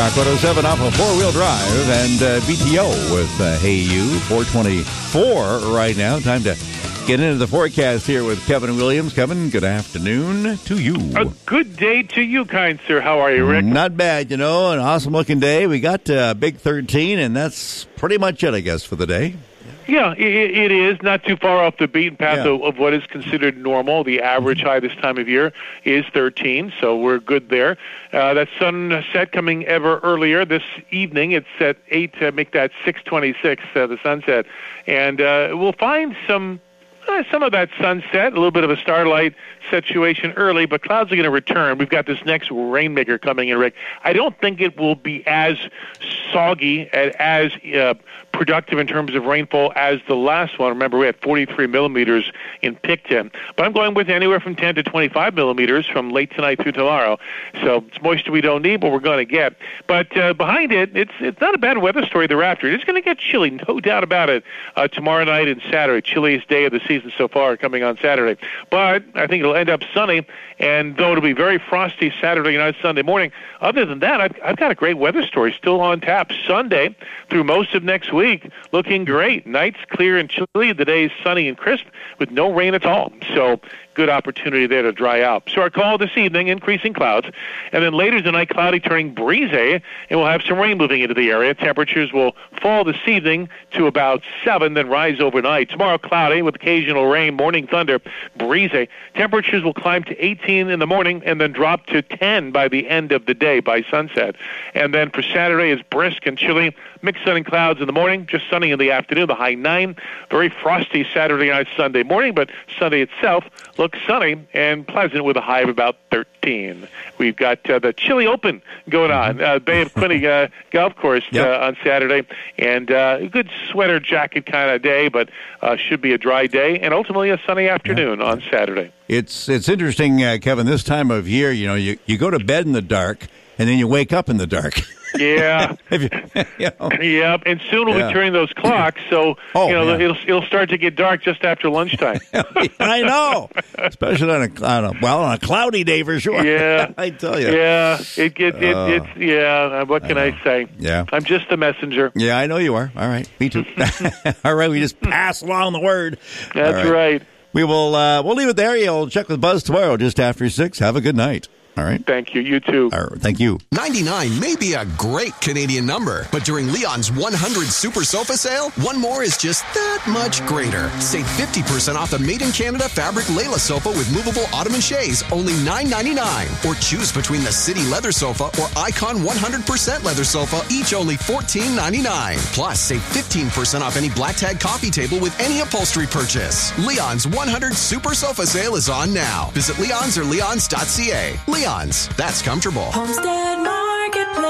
Rock 107 off of four-wheel drive and BTO with Hey You, 424 right now. Time to get into the forecast here with Kevin Williams. Kevin, good afternoon to you. A good day to you, kind sir. How are you, Rick? Not bad, an awesome-looking day. We got Big 13, and that's pretty much it, I guess, for the day. Yeah, it is. Not too far off the beaten path of what is considered normal. The average high this time of year is 13, so we're good there. That sunset coming ever earlier this evening. It's at 8 to make that 6:26, the sunset. And we'll find some of that sunset, a little bit of a starlight situation early, but clouds are going to return. We've got this next rainmaker coming in, Rick. I don't think it will be as soggy and as productive in terms of rainfall as the last one. Remember, we had 43 millimeters in Picton. But I'm going with anywhere from 10 to 25 millimeters from late tonight through tomorrow. So it's moisture we don't need, but we're going to get. But behind it, it's not a bad weather story thereafter. It's going to get chilly, no doubt about it, tomorrow night and Saturday. Chilliest day of the season so far coming on Saturday. But I think it'll end up sunny, and though it'll be very frosty Saturday night, Sunday morning, other than that, I've got a great weather story still on tap. Sunday through most of next week, looking great. Nights clear and chilly. The days sunny and crisp with no rain at all. So good opportunity there to dry out. So our call this evening, increasing clouds. And then later tonight, cloudy turning breezy, and we'll have some rain moving into the area. Temperatures will fall this evening to about 7, then rise overnight. Tomorrow, cloudy with occasional rain, morning thunder, breezy. Temperatures will climb to 18 in the morning and then drop to 10 by the end of the day, by sunset. And then for Saturday, it's brisk and chilly. Mixed sun and clouds in the morning, just sunny in the afternoon, the high 9. Very frosty Saturday night, Sunday morning, but Sunday itself looks sunny and pleasant with a high of about 13. We've got the Chili Open going on, Bay of Quinte Golf Course on Saturday, and a good sweater jacket kind of day, but should be a dry day, and ultimately a sunny afternoon on Saturday. It's interesting, Kevin, this time of year, you go to bed in the dark, and then you wake up in the dark. Yeah. Yeah, and soon we'll be turning those clocks, so it'll start to get dark just after lunchtime. I know, especially on a cloudy day for sure. Yeah, I tell you. Yeah, what can I say? Yeah, I'm just the messenger. Yeah, I know you are. All right, me too. All right, we just pass along the word. That's right. We will. We'll leave it there. You'll check with Buzz tomorrow just after 6. Have a good night. All right. Thank you. You too. All right, thank you. 99 may be a great Canadian number, but during Leon's 100 Super Sofa Sale, one more is just that much greater. Save 50% off the Made in Canada fabric Layla sofa with movable ottoman chaise, only $9.99. Or choose between the City Leather Sofa or Icon 100% Leather Sofa, each only $14.99. Plus, save 15% off any black tag coffee table with any upholstery purchase. Leon's 100 Super Sofa Sale is on now. Visit Leon's or leons.ca. Leon's, that's comfortable. Homestead Marketplace.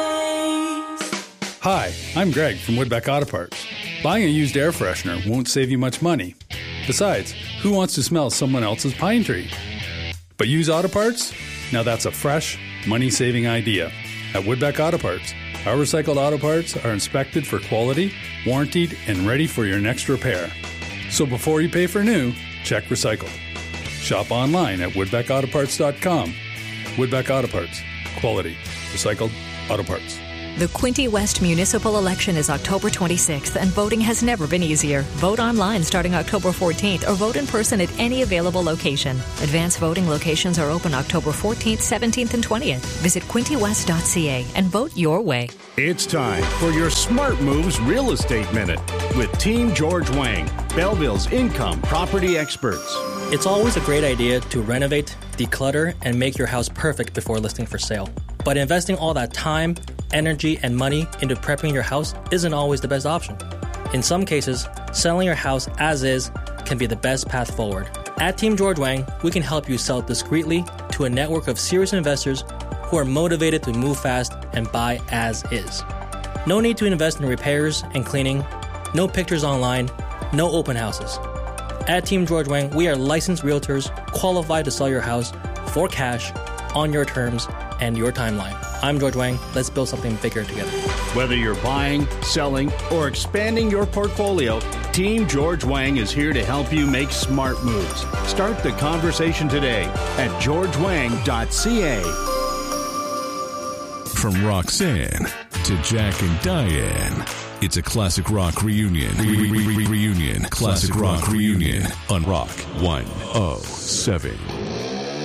Hi, I'm Greg from Woodbeck Auto Parts. Buying a used air freshener won't save you much money. Besides, who wants to smell someone else's pine tree? But use auto parts? Now that's a fresh, money-saving idea. At Woodbeck Auto Parts, our recycled auto parts are inspected for quality, warranted, and ready for your next repair. So before you pay for new, check recycled. Shop online at woodbeckautoparts.com. Woodbeck Auto Parts. Quality. Recycled auto parts. The Quinte West municipal election is October 26th, and voting has never been easier. Vote online starting October 14th or vote in person at any available location. Advance voting locations are open October 14th, 17th, and 20th. Visit quintewest.ca and vote your way. It's time for your Smart Moves Real Estate Minute with Team George Wang, Belleville's income property experts. It's always a great idea to renovate, declutter, and make your house perfect before listing for sale. But investing all that time, energy, and money into prepping your house isn't always the best option. In some cases, selling your house as is can be the best path forward. At Team George Wang, we can help you sell discreetly to a network of serious investors who are motivated to move fast and buy as is. No need to invest in repairs and cleaning, no pictures online, no open houses. At Team George Wang, we are licensed realtors qualified to sell your house for cash, on your terms, and your timeline. I'm George Wang. Let's build something bigger together. Whether you're buying, selling, or expanding your portfolio, Team George Wang is here to help you make smart moves. Start the conversation today at georgewang.ca. From Roxanne to Jack and Diane, it's a classic rock reunion. Reunion. Classic rock reunion on Rock 107.